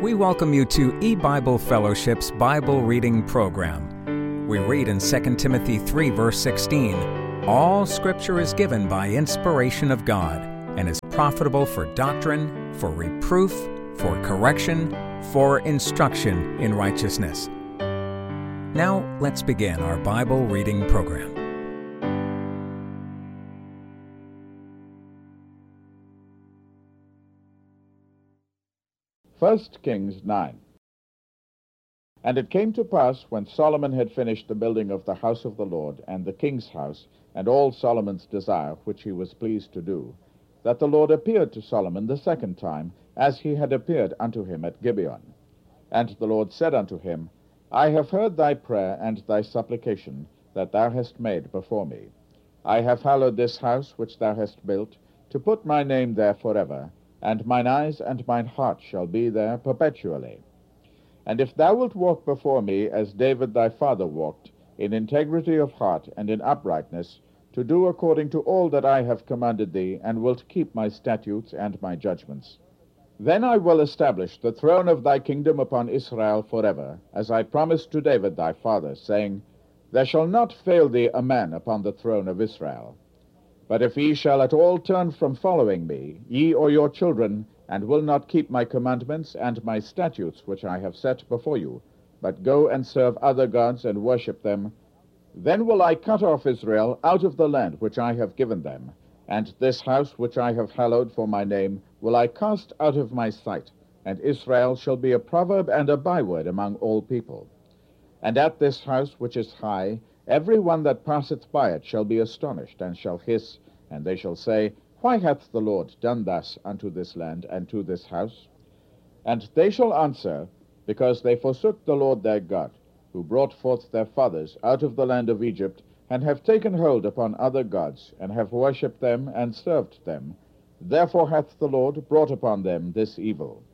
We welcome you to eBible Fellowship's Bible Reading Program. We read in 2 Timothy 3, verse 16, "All Scripture is given by inspiration of God, and is profitable for doctrine, for reproof, for correction, for instruction in righteousness." Now, let's begin our Bible reading program. 1 Kings 9. And it came to pass, when Solomon had finished the building of the house of the Lord, and the king's house, and all Solomon's desire, which he was pleased to do, that the Lord appeared to Solomon the second time, as he had appeared unto him at Gibeon. And the Lord said unto him, I have heard thy prayer and thy supplication, that thou hast made before me. I have hallowed this house which thou hast built, to put my name there forever, and mine eyes and mine heart shall be there perpetually. And if thou wilt walk before me as David thy father walked, in integrity of heart and in uprightness, to do according to all that I have commanded thee, and wilt keep my statutes and my judgments, then I will establish the throne of thy kingdom upon Israel forever, as I promised to David thy father, saying, There shall not fail thee a man upon the throne of Israel. But if ye shall at all turn from following me, ye or your children, and will not keep my commandments and my statutes which I have set before you, but go and serve other gods and worship them, then will I cut off Israel out of the land which I have given them, and this house which I have hallowed for my name will I cast out of my sight, and Israel shall be a proverb and a byword among all people. And at this house which is high, every one that passeth by it shall be astonished, and shall hiss, and they shall say, Why hath the Lord done thus unto this land and to this house? And they shall answer, Because they forsook the Lord their God, who brought forth their fathers out of the land of Egypt, and have taken hold upon other gods, and have worshipped them and served them. Therefore hath the Lord brought upon them this evil.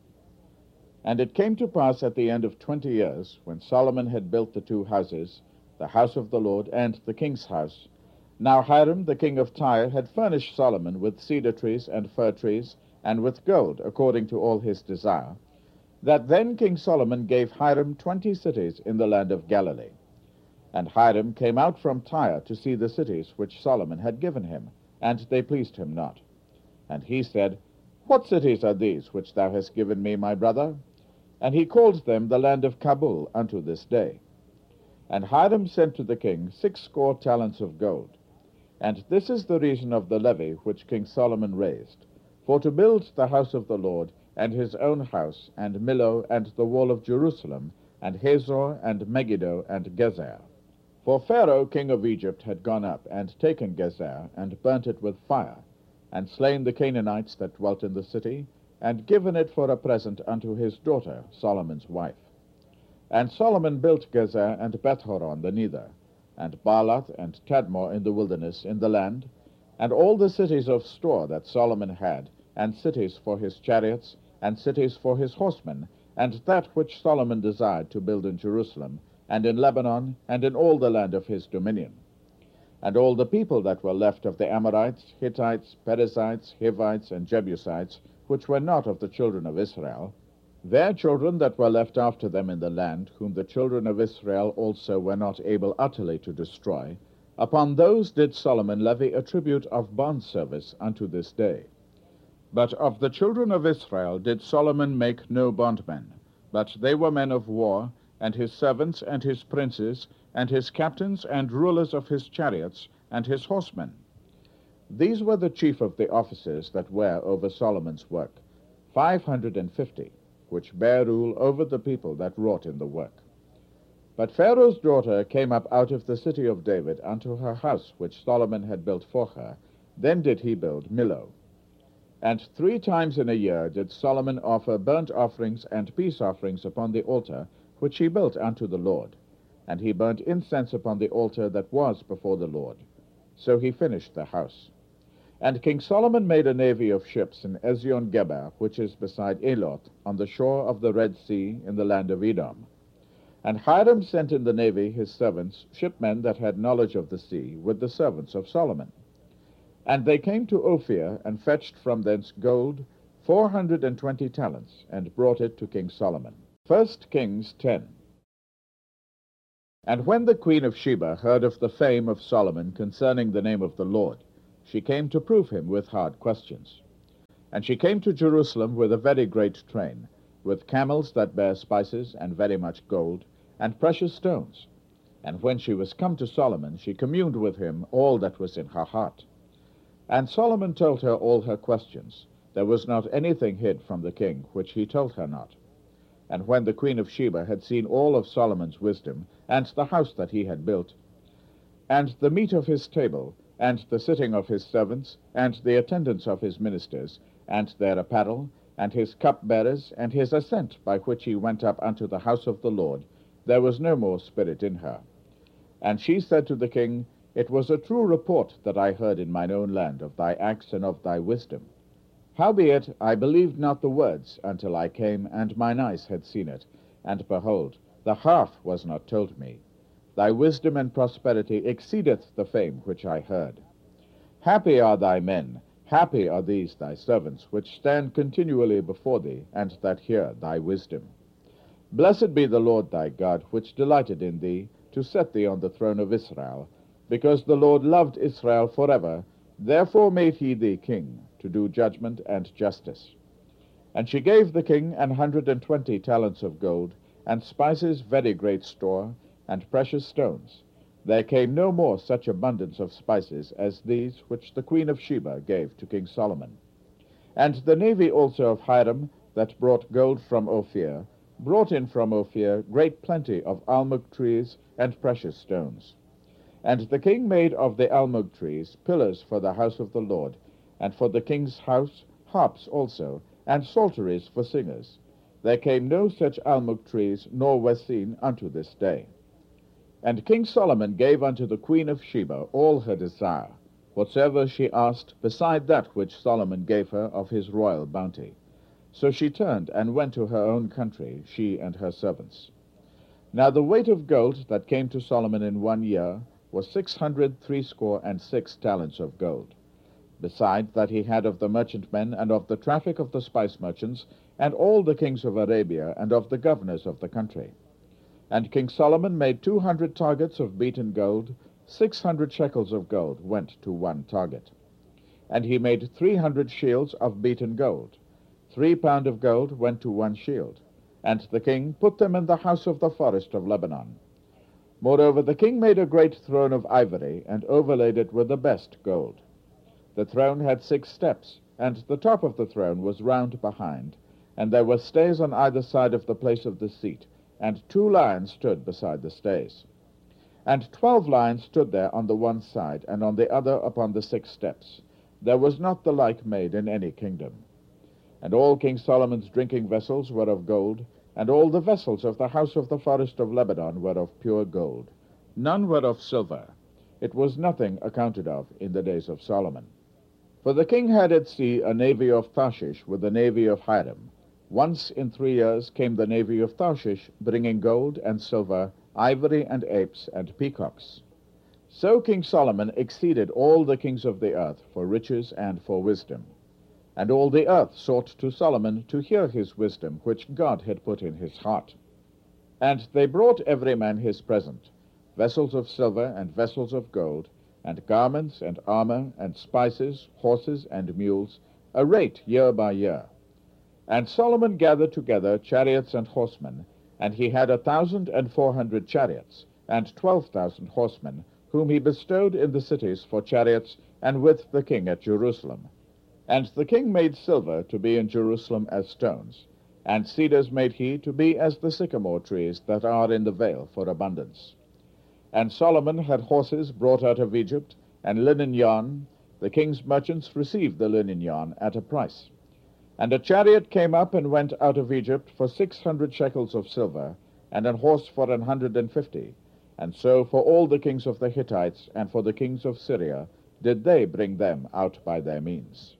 And it came to pass at the end of 20 years, when Solomon had built the two houses, the house of the Lord and the king's house. Now Hiram the king of Tyre had furnished Solomon with cedar trees and fir trees, and with gold, according to all his desire, that then King Solomon gave Hiram 20 cities in the land of Galilee. And Hiram came out from Tyre to see the cities which Solomon had given him, and they pleased him not. And he said, What cities are these which thou hast given me, my brother? And he called them the land of Kabul unto this day. And Hiram sent to the king 60 talents of gold. And this is the reason of the levy which King Solomon raised, for to build the house of the Lord, and his own house, and Millo, and the wall of Jerusalem, and Hazor, and Megiddo, and Gezer. For Pharaoh king of Egypt had gone up, and taken Gezer, and burnt it with fire, and slain the Canaanites that dwelt in the city, and given it for a present unto his daughter, Solomon's wife. And Solomon built Gezer and Bethhoron the nether, and Baalath and Tadmor in the wilderness in the land, and all the cities of store that Solomon had, and cities for his chariots, and cities for his horsemen, and that which Solomon desired to build in Jerusalem, and in Lebanon, and in all the land of his dominion. And all the people that were left of the Amorites, Hittites, Perizzites, Hivites, and Jebusites, which were not of the children of Israel, their children that were left after them in the land, whom the children of Israel also were not able utterly to destroy, upon those did Solomon levy a tribute of bondservice unto this day. But of the children of Israel did Solomon make no bondmen, but they were men of war, and his servants, and his princes, and his captains, and rulers of his chariots, and his horsemen. These were the chief of the officers that were over Solomon's work, 550, which bare rule over the people that wrought in the work. But Pharaoh's daughter came up out of the city of David unto her house which Solomon had built for her. Then did he build Millo. And 3 times in a year did Solomon offer burnt offerings and peace offerings upon the altar which he built unto the Lord. And he burnt incense upon the altar that was before the Lord. So he finished the house. And King Solomon made a navy of ships in Ezion-Geber, which is beside Eloth, on the shore of the Red Sea, in the land of Edom. And Hiram sent in the navy his servants, shipmen that had knowledge of the sea, with the servants of Solomon. And they came to Ophir, and fetched from thence gold, 420 talents, and brought it to King Solomon. 1 Kings 10. And when the queen of Sheba heard of the fame of Solomon concerning the name of the Lord, she came to prove him with hard questions. And she came to Jerusalem with a very great train, with camels that bear spices, and very much gold, and precious stones. And when she was come to Solomon, she communed with him all that was in her heart. And Solomon told her all her questions. There was not anything hid from the king, which he told her not. And when the queen of Sheba had seen all of Solomon's wisdom, and the house that he had built, and the meat of his table, and the sitting of his servants, and the attendance of his ministers, and their apparel, and his cupbearers, and his ascent by which he went up unto the house of the Lord, there was no more spirit in her. And she said to the king, It was a true report that I heard in mine own land of thy acts and of thy wisdom. Howbeit I believed not the words until I came, and mine eyes had seen it, and behold, the half was not told me. Thy wisdom and prosperity exceedeth the fame which I heard. Happy are thy men, happy are these thy servants, which stand continually before thee, and that hear thy wisdom. Blessed be the Lord thy God, which delighted in thee, to set thee on the throne of Israel, because the Lord loved Israel forever, therefore made he thee king, to do judgment and justice. And she gave the king 120 talents of gold, and spices very great store, and precious stones. There came no more such abundance of spices as these which the queen of Sheba gave to King Solomon. And the navy also of Hiram, that brought gold from Ophir, brought in from Ophir great plenty of almug trees and precious stones. And the king made of the almug trees pillars for the house of the Lord, and for the king's house harps also, and psalteries for singers. There came no such almug trees, nor were seen unto this day. And King Solomon gave unto the queen of Sheba all her desire, whatsoever she asked, beside that which Solomon gave her of his royal bounty. So she turned and went to her own country, she and her servants. Now the weight of gold that came to Solomon in 1 year was 666 talents of gold, beside that he had of the merchantmen, and of the traffic of the spice merchants, and all the kings of Arabia, and of the governors of the country. And King Solomon made 200 targets of beaten gold, 600 shekels of gold went to one target. And he made 300 shields of beaten gold. 3 pound of gold went to one shield. And the king put them in the house of the forest of Lebanon. Moreover, the king made a great throne of ivory, and overlaid it with the best gold. The throne had 6 steps, and the top of the throne was round behind, and there were stays on either side of the place of the seat, and 2 lions stood beside the stays. And 12 lions stood there on the one side, and on the other upon the 6 steps. There was not the like made in any kingdom. And all King Solomon's drinking vessels were of gold, and all the vessels of the house of the forest of Lebanon were of pure gold. None were of silver. It was nothing accounted of in the days of Solomon. For the king had at sea a navy of Tarshish with the navy of Hiram. Once in 3 years came the navy of Tarshish, bringing gold and silver, ivory and apes and peacocks. So King Solomon exceeded all the kings of the earth for riches and for wisdom. And all the earth sought to Solomon to hear his wisdom, which God had put in his heart. And they brought every man his present, vessels of silver and vessels of gold, and garments and armor and spices, horses and mules, a rate year by year. And Solomon gathered together chariots and horsemen, and he had 1,400 chariots, and 12,000 horsemen, whom he bestowed in the cities for chariots, and with the king at Jerusalem. And the king made silver to be in Jerusalem as stones, and cedars made he to be as the sycamore trees that are in the vale for abundance. And Solomon had horses brought out of Egypt, and linen yarn. The king's merchants received the linen yarn at a price. And a chariot came up and went out of Egypt for 600 shekels of silver, and an horse for 150. And so for all the kings of the Hittites, and for the kings of Syria, did they bring them out by their means.